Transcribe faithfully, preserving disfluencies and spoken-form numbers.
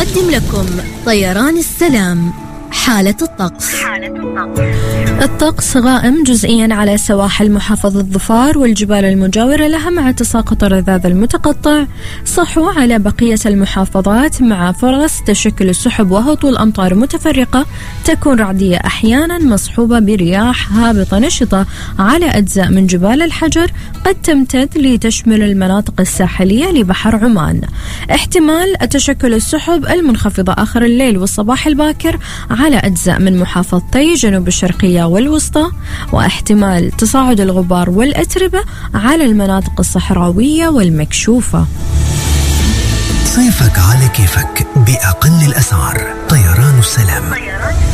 يقدم لكم طيران السلام حالة الطقس. الطقس غائم جزئيا على سواحل محافظة ظفار والجبال المجاورة لها مع تساقط الرذاذ المتقطع. صحو على بقية المحافظات مع فرص تشكل السحب وهطول أمطار متفرقة، تكون رعدية أحيانا مصحوبة برياح هابطة نشطة على أجزاء من جبال الحجر قد تمتد لتشمل المناطق الساحلية لبحر عمان. احتمال تشكل السحب المنخفضة آخر الليل والصباح الباكر على أجزاء من محافظتي جنوب الشرقية والوسطى، واحتمال تصاعد الغبار والأتربة على المناطق الصحراوية والمكشوفة. صيفك على كيفك بأقل الأسعار. طيران السلام.